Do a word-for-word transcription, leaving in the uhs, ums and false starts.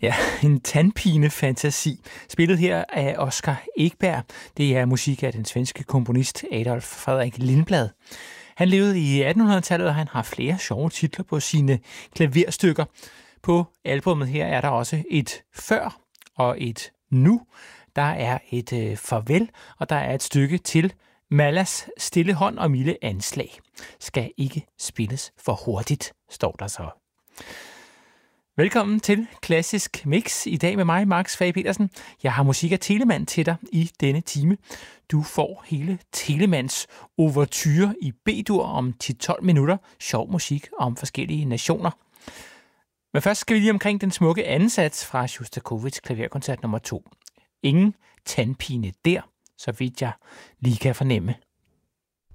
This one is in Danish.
Ja, en tandpine-fantasi, spillet her af Oscar Ekberg. Det er musik af den svenske komponist Adolf Fredrik Lindblad. Han levede i attenhundredetallet, og han har flere sjove titler på sine klaverstykker. På albummet her er der også et før og et nu. Der er et øh, farvel, og der er et stykke til Mallas stille hånd og milde anslag. Skal ikke spilles for hurtigt, står der så. Velkommen til Klassisk Mix. I dag med mig, Max Fage Petersen. Jeg har musik af Telemann til dig i denne time. Du får hele Telemanns ouverture i B-dur om ti til tolv minutter. Sjov musik om forskellige nationer. Men først skal vi lige omkring den smukke ansats fra Sjostakovitj klaverkoncert nummer to. Ingen tandpine der, så vidt jeg lige kan fornemme.